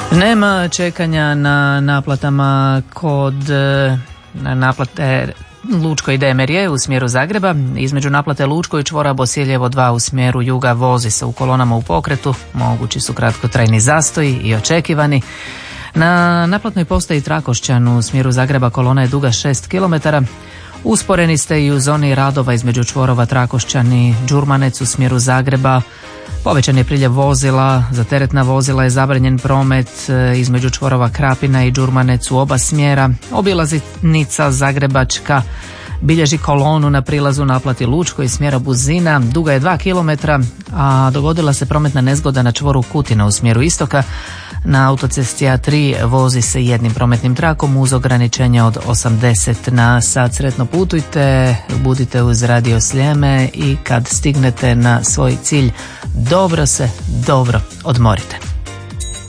Nema čekanja na naplatama kod naplate Lučko i Demerje u smjeru Zagreba. Između naplate Lučko i čvora Bosiljevo 2 u smjeru juga vozi se u kolonama u pokretu. Mogući su kratkotrajni zastoji i očekivani. Na naplatnoj postaji Trakošćan u smjeru Zagreba kolona je duga 6 km. Usporeni ste i u zoni radova između čvorova Trakošćan i Đurmanec u smjeru Zagreba. Povećan je priljev vozila, za teretna vozila je zabranjen promet između čvorova Krapina i Đurmanec u oba smjera. Obilaznica Zagrebačka bilježi kolonu na prilazu naplati Lučko iz smjera Buzina, duga je 2 km, a dogodila se prometna nezgoda na čvoru Kutina u smjeru istoka. Na autocesti A3 vozi se jednim prometnim trakom uz ograničenje od 80 na sat. Sretno putujte, budite uz Radio Sljeme i kad stignete na svoj cilj dobro se odmorite.